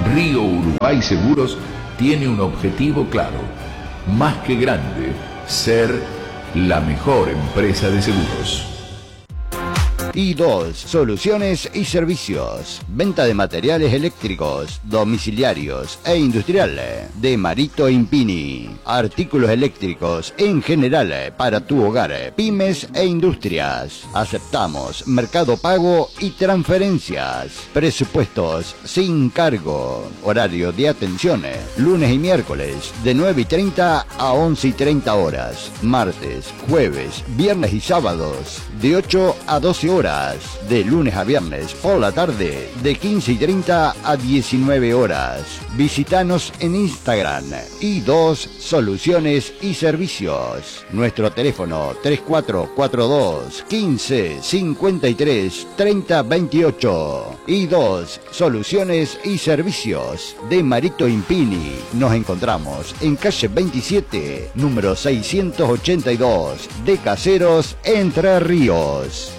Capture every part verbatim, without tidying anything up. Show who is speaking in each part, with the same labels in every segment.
Speaker 1: Río Uruguay Seguros tiene un objetivo claro, más que grande, ser la mejor empresa de seguros.
Speaker 2: I dos, soluciones y servicios. Venta de materiales eléctricos, domiciliarios e industriales. De Marito Impini. Artículos eléctricos en general para tu hogar, pymes e industrias. Aceptamos Mercado Pago y transferencias. Presupuestos sin cargo. Horario de atención, lunes y miércoles de nueve y treinta a once y treinta horas. Martes, jueves, viernes y sábados de ocho a doce horas. De lunes a viernes por la tarde de quince y treinta a diecinueve horas. Visítanos en Instagram I dos Soluciones y Servicios. Nuestro teléfono tres cuatro cuatro dos, quince, cincuenta y tres, treinta, veintiocho. I dos Soluciones y Servicios de Marito Impini. Nos encontramos en calle veintisiete, número seiscientos ochenta y dos, de Caseros, Entre Ríos.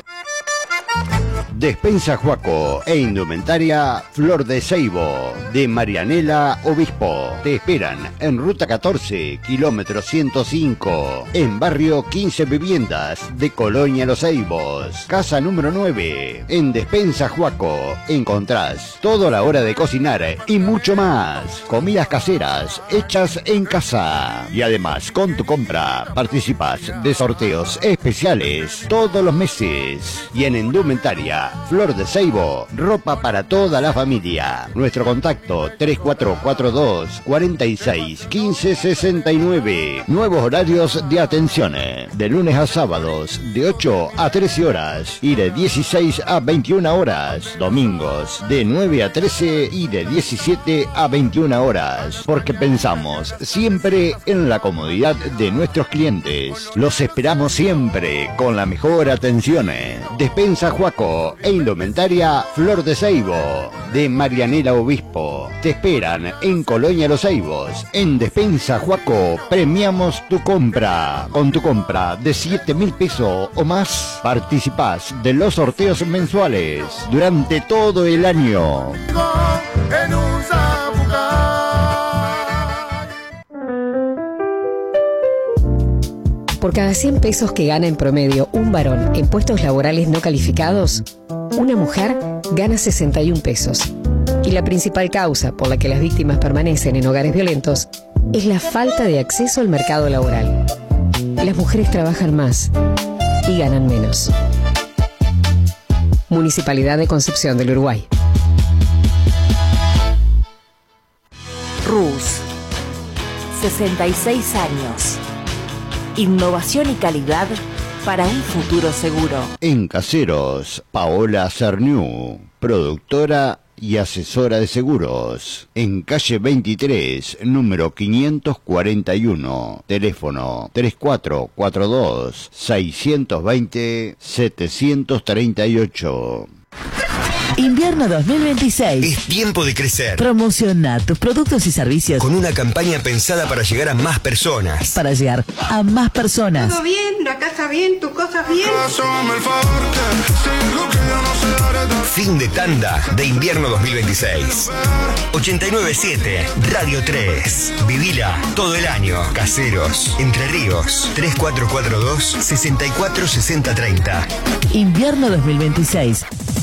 Speaker 2: Despensa Juaco e indumentaria Flor de Ceibo de Marianela Obispo. Te esperan en ruta catorce, kilómetro ciento cinco, en barrio quince Viviendas de Colonia Los Ceibos. Casa número nueve. En Despensa Juaco encontrás toda la hora de cocinar y mucho más. Comidas caseras hechas en casa. Y además, con tu compra participas de sorteos especiales todos los meses. Y en indumentaria Flor de Ceibo, ropa para toda la familia. Nuestro contacto tres cuatro cuatro dos, cuarenta y seis, quince, sesenta y nueve. Nuevos horarios de atención de lunes a sábados de ocho a trece horas y de dieciséis a veintiuna horas. Domingos de nueve a trece y de diecisiete a veintiuna horas. Porque pensamos siempre en la comodidad de nuestros clientes. Los esperamos siempre con la mejor atención. Despensa Juaco e indumentaria Flor de Ceibo de Marianela Obispo. Te esperan en Colonia Los Ceibos. En Despensa Juaco premiamos tu compra. Con tu compra de siete mil pesos o más participás de los sorteos mensuales durante todo el año.
Speaker 3: Por cada cien pesos que gana en promedio un varón en puestos laborales no calificados, una mujer gana sesenta y un pesos. Y la principal causa por la que las víctimas permanecen en hogares violentos es la falta de acceso al mercado laboral. Las mujeres trabajan más y ganan menos. Municipalidad de Concepción del Uruguay.
Speaker 4: Rus, sesenta y seis años. Innovación y calidad para un futuro seguro.
Speaker 2: En Caseros, Paola Cerniu, productora y asesora de seguros. En calle veintitrés, número quinientos cuarenta y uno. Teléfono tres cuatro cuatro dos, seiscientos veinte, setecientos treinta y ocho.
Speaker 5: Invierno dos mil veintiséis.
Speaker 6: Es tiempo de crecer.
Speaker 5: Promociona tus productos y servicios
Speaker 6: con una campaña pensada para llegar a más personas.
Speaker 5: Para llegar a más personas.
Speaker 7: Todo bien, la casa bien, tus cosas bien.
Speaker 6: Fin de tanda de invierno dos mil veintiséis. ochenta y nueve punto siete Radio tres. Vivila todo el año. Caseros, Entre Ríos. tres cuatro cuatro dos, seis cuatro seis cero tres cero.
Speaker 5: Invierno dos mil veintiséis.